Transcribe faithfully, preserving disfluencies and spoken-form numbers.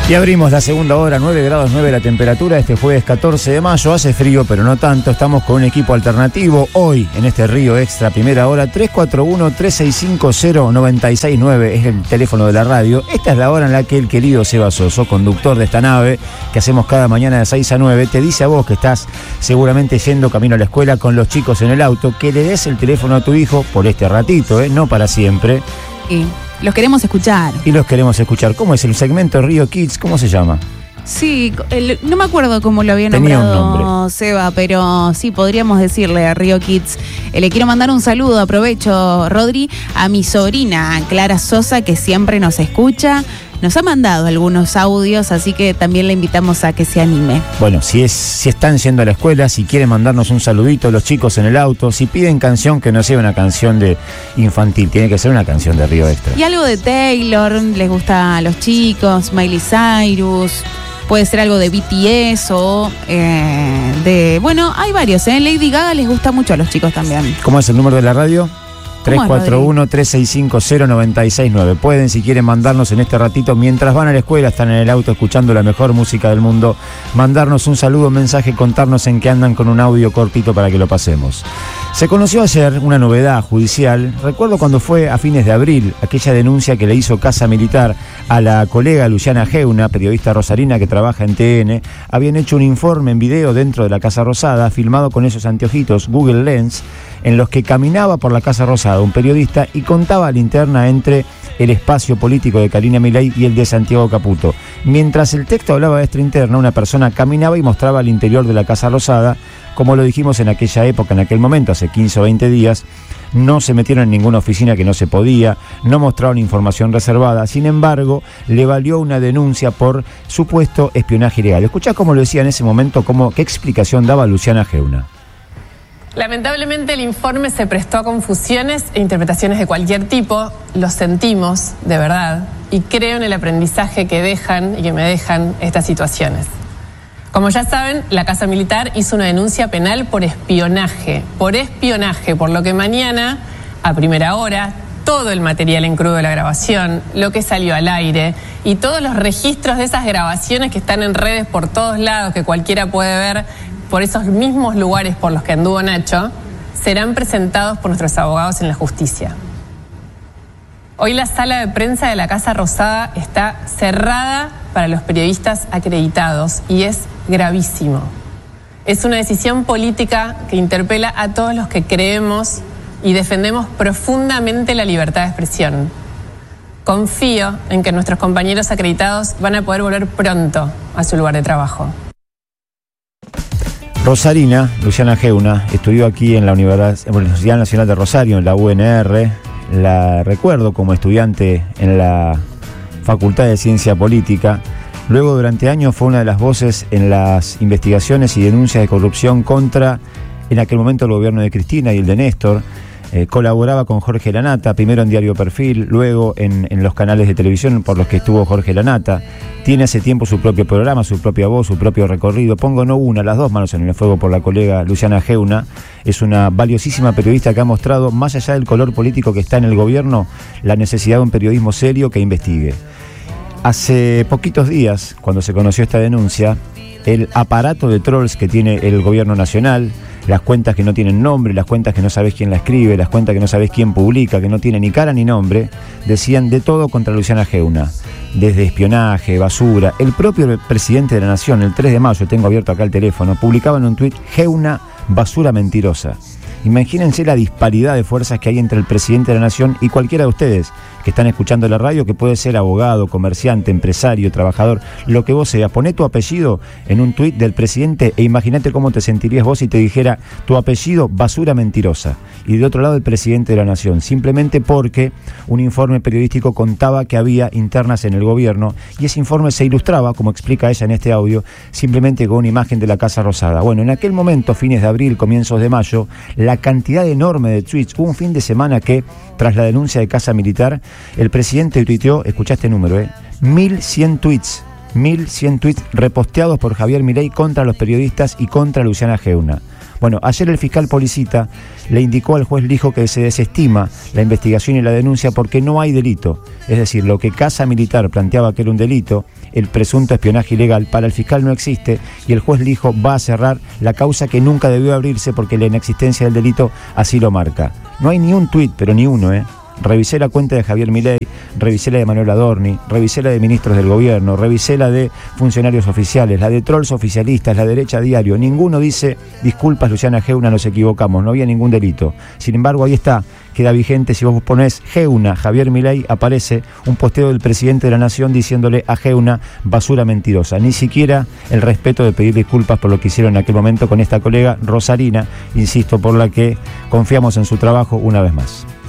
Y abrimos la segunda hora, nueve grados nueve la temperatura, este jueves catorce de mayo, hace frío pero no tanto, estamos con un equipo alternativo, hoy en este Río Extra, primera hora, tres cuatro uno, tres seis cinco, cero nueve seis nueve es el teléfono de la radio. Esta es la hora en la que el querido Seba Soso, conductor de esta nave, que hacemos cada mañana de seis a nueve, te dice a vos que estás seguramente yendo camino a la escuela con los chicos en el auto, que le des el teléfono a tu hijo por este ratito, ¿eh? No para siempre. Sí. Los queremos escuchar. Y los queremos escuchar. ¿Cómo es el segmento Río Kids? ¿Cómo se llama? Sí, el, no me acuerdo cómo lo había Tenía nombrado Seba, pero sí, podríamos decirle a Río Kids. Eh, le quiero mandar un saludo, aprovecho, Rodri, a mi sobrina Clara Sosa, que siempre nos escucha. Nos ha mandado algunos audios, así que también le invitamos a que se anime. Bueno, si es si están yendo a la escuela, si quieren mandarnos un saludito, los chicos en el auto, si piden canción, que no sea una canción de infantil, tiene que ser una canción de Río Extra. Y algo de Taylor, les gusta a los chicos, Miley Cyrus, puede ser algo de B T S o eh, de... Bueno, hay varios, ¿eh? Lady Gaga les gusta mucho a los chicos también. ¿Cómo es el número de la radio? tres cuatro uno, tres seis cinco, cero nueve seis nueve. Pueden, si quieren, mandarnos en este ratito, mientras van a la escuela, están en el auto escuchando la mejor música del mundo, mandarnos un saludo, un mensaje, contarnos en qué andan con un audio cortito para que lo pasemos. Se conoció ayer una novedad judicial. Recuerdo cuando fue a fines de abril, aquella denuncia que le hizo Casa Militar a la colega Luciana Geuna, periodista rosarina que trabaja en T N. Habían hecho un informe en video dentro de la Casa Rosada, filmado con esos anteojitos Google Lens, en los que caminaba por la Casa Rosada un periodista y contaba la interna entre el espacio político de Karina Milei y el de Santiago Caputo. Mientras el texto hablaba de esta interna, una persona caminaba y mostraba el interior de la Casa Rosada. Como lo dijimos en aquella época, en aquel momento, hace quince o veinte días, no se metieron en ninguna oficina que no se podía, no mostraron información reservada. Sin embargo, le valió una denuncia por supuesto espionaje ilegal. Escuchá cómo lo decía en ese momento, cómo, qué explicación daba Luciana Geuna. Lamentablemente el informe se prestó a confusiones e interpretaciones de cualquier tipo, lo sentimos, de verdad, y creo en el aprendizaje que dejan y que me dejan estas situaciones. Como ya saben, la Casa Militar hizo una denuncia penal por espionaje, por espionaje, por lo que mañana, a primera hora, todo el material en crudo de la grabación, lo que salió al aire y todos los registros de esas grabaciones que están en redes por todos lados, que cualquiera puede ver, por esos mismos lugares por los que anduvo Nacho, serán presentados por nuestros abogados en la justicia. Hoy la sala de prensa de la Casa Rosada está cerrada para los periodistas acreditados y es gravísimo. Es una decisión política que interpela a todos los que creemos y defendemos profundamente la libertad de expresión. Confío en que nuestros compañeros acreditados van a poder volver pronto a su lugar de trabajo. Rosarina, Luciana Geuna, estudió aquí en la Universidad Nacional de Rosario, en la U N R. La recuerdo como estudiante en la Facultad de Ciencia Política. Luego, durante años, fue una de las voces en las investigaciones y denuncias de corrupción contra, en aquel momento, el gobierno de Cristina y el de Néstor. Eh, colaboraba con Jorge Lanata, primero en Diario Perfil, luego en, en los canales de televisión por los que estuvo Jorge Lanata. Tiene hace tiempo su propio programa, su propia voz, su propio recorrido. Pongo no una, las dos manos en el fuego por la colega Luciana Geuna. Es una valiosísima periodista que ha mostrado, más allá del color político que está en el gobierno, la necesidad de un periodismo serio que investigue. Hace poquitos días, cuando se conoció esta denuncia, el aparato de trolls que tiene el gobierno nacional, las cuentas que no tienen nombre, las cuentas que no sabés quién la escribe, las cuentas que no sabés quién publica, que no tienen ni cara ni nombre, decían de todo contra Luciana Geuna, desde espionaje, basura. El propio presidente de la Nación, el tres de mayo, tengo abierto acá el teléfono, publicaba en un tuit: Geuna, basura mentirosa. Imagínense la disparidad de fuerzas que hay entre el presidente de la Nación y cualquiera de ustedes que están escuchando la radio, que puede ser abogado, comerciante, empresario, trabajador, lo que vos seas. Poné tu apellido en un tuit del presidente e imagínate cómo te sentirías vos si te dijera tu apellido, basura mentirosa. Y de otro lado el presidente de la Nación, simplemente porque un informe periodístico contaba que había internas en el gobierno y ese informe se ilustraba, como explica ella en este audio, simplemente con una imagen de la Casa Rosada. Bueno, en aquel momento, fines de abril, comienzos de mayo, la cantidad enorme de tweets, hubo un fin de semana que, tras la denuncia de Casa Militar, el presidente tuiteó, escuchá este número, eh, mil cien tweets, mil cien tweets reposteados por Javier Milei contra los periodistas y contra Luciana Geuna. Bueno, ayer el fiscal Policita le indicó al juez Lijo que se desestima la investigación y la denuncia porque no hay delito. Es decir, lo que Casa Militar planteaba que era un delito, el presunto espionaje ilegal, para el fiscal no existe y el juez Lijo va a cerrar la causa que nunca debió abrirse porque la inexistencia del delito así lo marca. No hay ni un tuit, pero ni uno, ¿eh? Revisé la cuenta de Javier Milei, revisé la de Manuel Adorni, revisé la de ministros del gobierno, revisé la de funcionarios oficiales, la de trolls oficialistas, la derecha diario. Ninguno dice, disculpas Luciana Geuna, nos equivocamos, no había ningún delito. Sin embargo, ahí está, queda vigente, si vos ponés Geuna, Javier Milei, aparece un posteo del presidente de la Nación diciéndole a Geuna, basura mentirosa. Ni siquiera el respeto de pedir disculpas por lo que hicieron en aquel momento con esta colega Rosarina, insisto, por la que confiamos en su trabajo una vez más.